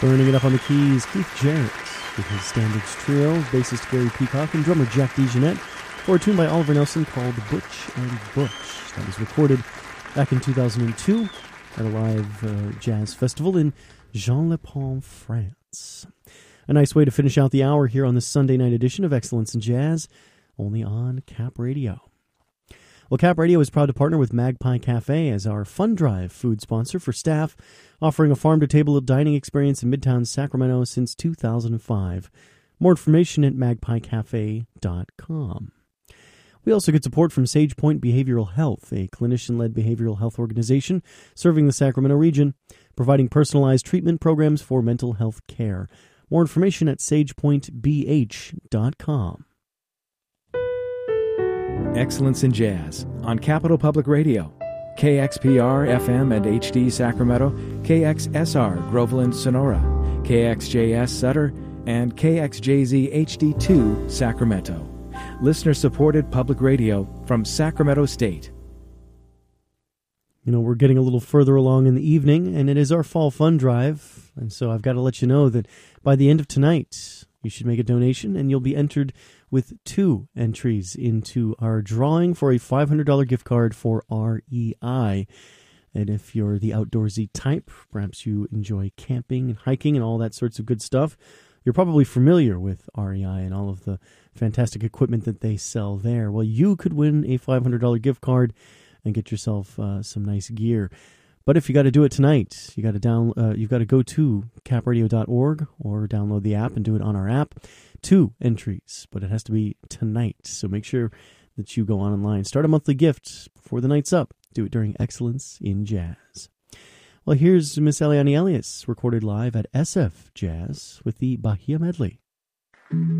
Burning it up on the keys, Keith Jarrett with his Standards Trio, bassist Gary Peacock, and drummer Jack DeJohnette, for a tune by Oliver Nelson called Butch and Bush. That was recorded back in 2002 at a live jazz festival in Jean-le-Pont, France. A nice way to finish out the hour here on this Sunday night edition of Excellence in Jazz, only on Cap Radio. Well, Cap Radio is proud to partner with Magpie Cafe as our Fun Drive food sponsor for staff, offering a farm-to-table dining experience in Midtown Sacramento since 2005. More information at magpiecafe.com. We also get support from SagePoint Behavioral Health, a clinician-led behavioral health organization serving the Sacramento region, providing personalized treatment programs for mental health care. More information at sagepointbh.com. Excellence in Jazz on Capital Public Radio, KXPR FM and HD Sacramento, KXSR Groveland Sonora, KXJS Sutter, and KXJZ HD2 Sacramento. Listener-supported public radio from Sacramento State. You know, we're getting a little further along in the evening, and it is our Fall Fun Drive, and so I've got to let you know that by the end of tonight, you should make a donation, and you'll be entered with 2 entries into our drawing for a $500 gift card for REI. And if you're the outdoorsy type, perhaps you enjoy camping and hiking and all that sorts of good stuff, you're probably familiar with REI and all of the fantastic equipment that they sell there. Well, you could win a $500 gift card and get yourself some nice gear. But if you got to do it tonight, you've got to go to capradio.org or download the app and do it on our app. 2 entries, but it has to be tonight. So make sure that you go online. Start a monthly gift before the night's up. Do it during Excellence in Jazz. Well, here's Miss Eliane Elias, recorded live at SF Jazz with the Bahia Medley.